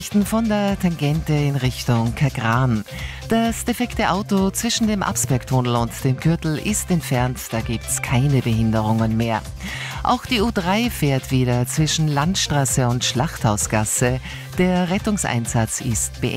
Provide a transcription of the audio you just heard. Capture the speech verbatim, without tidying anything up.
Von der Tangente in Richtung Kagran. Das defekte Auto zwischen dem Absbergtunnel und dem Gürtel ist entfernt, da gibt's keine Behinderungen mehr. Auch die U drei fährt wieder zwischen Landstraße und Schlachthausgasse. Der Rettungseinsatz ist beendet.